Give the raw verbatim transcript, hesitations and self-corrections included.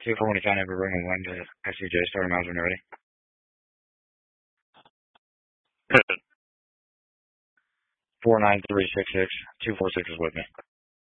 two four when you find every ring and one to S C J. Starting miles when you're ready. Four nine three six six two four six is with me.